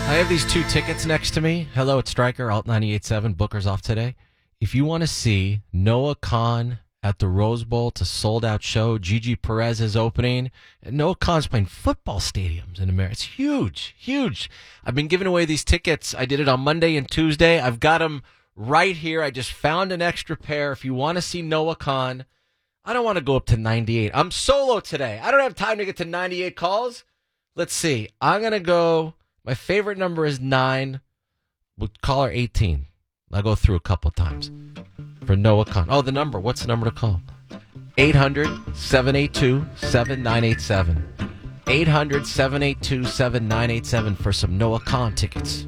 I have these two tickets next to me. Hello, it's Stryker, Alt 98.7. Booker's off today. If you want to see Noah Khan at the Rose Bowl, it's a sold-out show. Gigi Perez is opening. And Noah Khan's playing football stadiums in America. It's huge, huge. I've been giving away these tickets. I did it on Monday and Tuesday. I've got them right here. I just found an extra pair. If you want to see Noah Khan, I don't want to go up to 98. I'm solo today. I don't have time to get to 98 calls. Let's see. I'm going to go. My favorite number is 9. We'll call her 18. I'll go through a couple times for Noah Khan. Oh, the number. What's the number to call? 800-782-7987. 800-782-7987 for some Noah Khan tickets.